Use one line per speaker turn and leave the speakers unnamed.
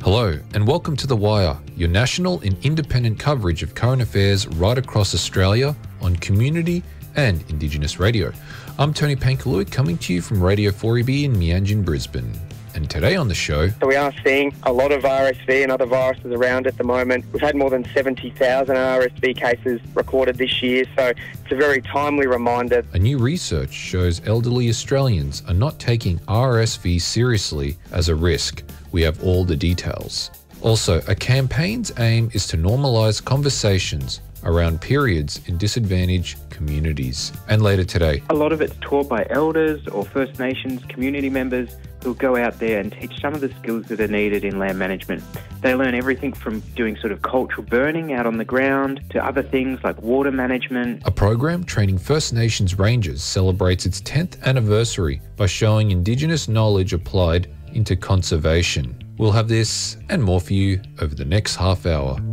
Hello, and welcome to The Wire, your national and independent coverage of current affairs right across Australia on community and Indigenous radio. I'm Tony Pankalui, coming to you from Radio 4EB in Meanjin, Brisbane. And today on the show...
So we are seeing a lot of RSV and other viruses around at the moment. We've had more than 70,000 RSV cases recorded this year, so it's a very timely reminder.
A new research shows elderly Australians are not taking RSV seriously as a risk. We have all the details. Also, a campaign's aim is to normalise conversations around periods in disadvantaged communities. And later today,
a lot of it's taught by elders or First Nations community members who go out there and teach some of the skills that are needed in land management. They learn everything from doing sort of cultural burning out on the ground to other things like water management.
A program training First Nations rangers celebrates its 10th anniversary by showing Indigenous knowledge applied into conservation. We'll have this and more for you over the next half hour.